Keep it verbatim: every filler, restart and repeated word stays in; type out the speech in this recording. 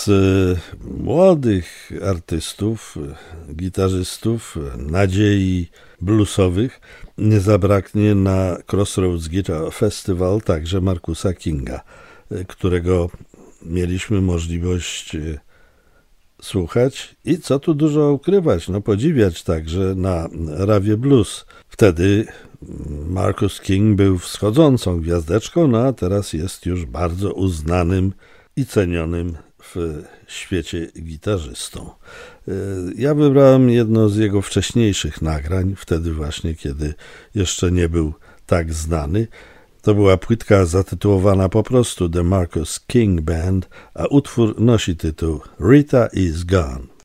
z młodych artystów, gitarzystów, nadziei bluesowych nie zabraknie na Crossroads Guitar Festival także Marcusa Kinga, którego mieliśmy możliwość słuchać i co tu dużo ukrywać, no podziwiać także na Rawie Blues. Wtedy Marcus King był wschodzącą gwiazdeczką, no a teraz jest już bardzo uznanym i cenionym w świecie gitarzystą. Ja wybrałem jedno z jego wcześniejszych nagrań, wtedy właśnie, kiedy jeszcze nie był tak znany. To była płytka zatytułowana po prostu The Marcus King Band, a utwór nosi tytuł Rita is Gone.